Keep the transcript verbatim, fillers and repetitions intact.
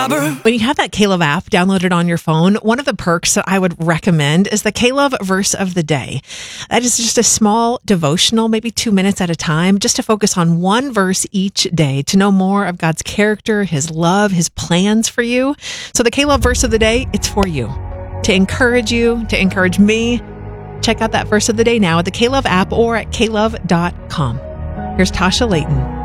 robber. When you have that K-Love app downloaded on your phone, one of the perks that I would recommend is the K-Love Verse of the Day. That is just a small devotional, maybe two minutes at a time, just to focus on one verse each day to know more of God's character, His love, His plans for you. So the K-Love Verse of the Day, it's for you. To encourage you, to encourage me. Check out that Verse of the Day now at the K-Love app or at k love dot com. Here's Tasha Layton.